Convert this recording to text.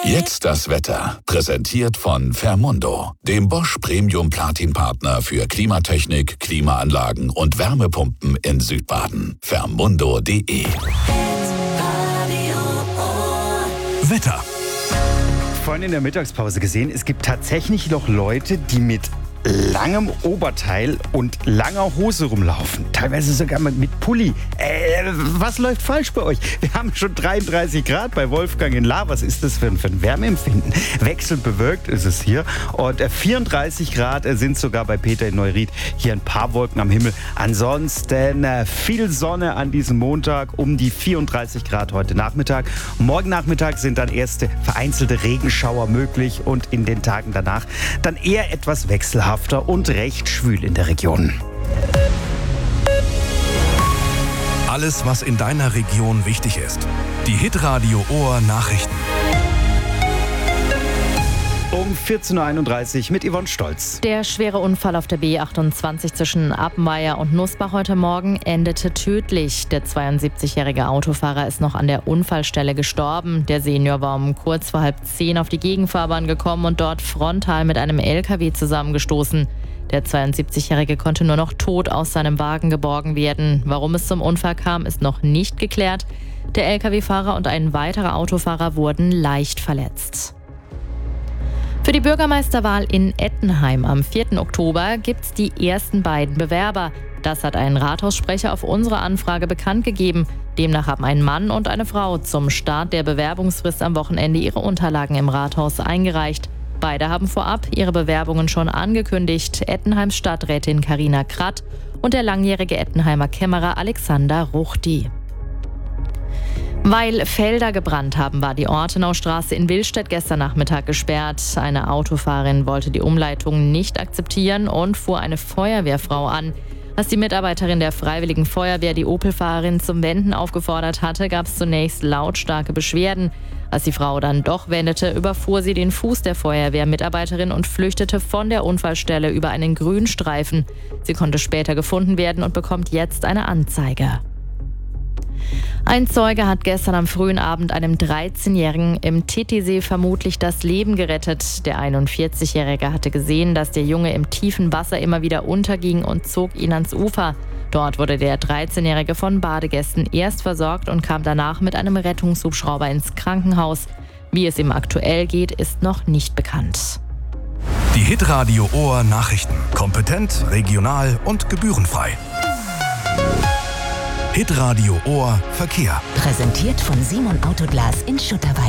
Jetzt das Wetter. Präsentiert von Fermundo, dem Bosch Premium Platin Partner für Klimatechnik, Klimaanlagen und Wärmepumpen in Südbaden. Fermundo.de. Wetter. Vorhin in der Mittagspause gesehen, es gibt tatsächlich noch Leute, die mit langem Oberteil und langer Hose rumlaufen. Teilweise sogar mit Pulli. Was läuft falsch bei euch? Wir haben schon 33 Grad bei Wolfgang in Lahr. Was ist das für ein Wärmeempfinden? Wechselnd bewölkt ist es hier. Und 34 Grad sind sogar bei Peter in Neuried. Hier ein paar Wolken am Himmel. Ansonsten viel Sonne an diesem Montag. Um die 34 Grad heute Nachmittag. Morgen Nachmittag sind dann erste vereinzelte Regenschauer möglich. Und in den Tagen danach dann eher etwas wechselhaft und recht schwül in der Region. Alles, was in deiner Region wichtig ist. Die Hitradio Ohr Nachrichten. Um 14.31 Uhr mit Yvonne Stolz. Der schwere Unfall auf der B28 zwischen Appenweier und Nussbach heute Morgen endete tödlich. Der 72-jährige Autofahrer ist noch an der Unfallstelle gestorben. Der Senior war um kurz vor 9:30 auf die Gegenfahrbahn gekommen und dort frontal mit einem LKW zusammengestoßen. Der 72-jährige konnte nur noch tot aus seinem Wagen geborgen werden. Warum es zum Unfall kam, ist noch nicht geklärt. Der LKW-Fahrer und ein weiterer Autofahrer wurden leicht verletzt. Für die Bürgermeisterwahl in Ettenheim am 4. Oktober gibt es die ersten beiden Bewerber. Das hat ein Rathaussprecher auf unsere Anfrage bekannt gegeben. Demnach haben ein Mann und eine Frau zum Start der Bewerbungsfrist am Wochenende ihre Unterlagen im Rathaus eingereicht. Beide haben vorab ihre Bewerbungen schon angekündigt. Ettenheims Stadträtin Carina Kratt und der langjährige Ettenheimer Kämmerer Alexander Ruchti. Weil Felder gebrannt haben, war die Ortenaustraße in Willstedt gestern Nachmittag gesperrt. Eine Autofahrerin wollte die Umleitung nicht akzeptieren und fuhr eine Feuerwehrfrau an. Als die Mitarbeiterin der Freiwilligen Feuerwehr die Opel-Fahrerin zum Wenden aufgefordert hatte, gab es zunächst lautstarke Beschwerden. Als die Frau dann doch wendete, überfuhr sie den Fuß der Feuerwehrmitarbeiterin und flüchtete von der Unfallstelle über einen Grünstreifen. Sie konnte später gefunden werden und bekommt jetzt eine Anzeige. Ein Zeuge hat gestern am frühen Abend einem 13-Jährigen im Titisee vermutlich das Leben gerettet. Der 41-Jährige hatte gesehen, dass der Junge im tiefen Wasser immer wieder unterging und zog ihn ans Ufer. Dort wurde der 13-Jährige von Badegästen erst versorgt und kam danach mit einem Rettungshubschrauber ins Krankenhaus. Wie es ihm aktuell geht, ist noch nicht bekannt. Die Hitradio Ohr Nachrichten. Kompetent, regional und gebührenfrei. Hitradio Ohr Verkehr. Präsentiert von Simon Autoglas in Schutterwald.